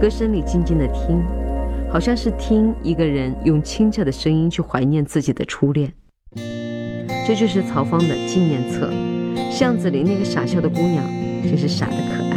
歌声里静静的听，好像是听一个人用清澈的声音去怀念自己的初恋。这就是曹芳的纪念册。巷子里那个傻笑的姑娘真是傻得可爱。